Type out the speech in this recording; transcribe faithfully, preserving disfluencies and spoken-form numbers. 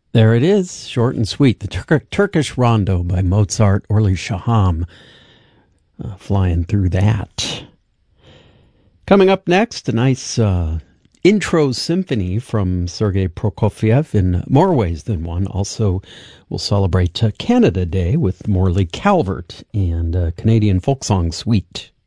There it is, short and sweet. The Tur- Turkish Rondo by Mozart Orly Shaham. Uh, flying through that. Coming up next, a nice uh, intro symphony from Sergei Prokofiev in more ways than one. Also, we'll celebrate uh, Canada Day with Morley Calvert and uh, Canadian folk song Sweet.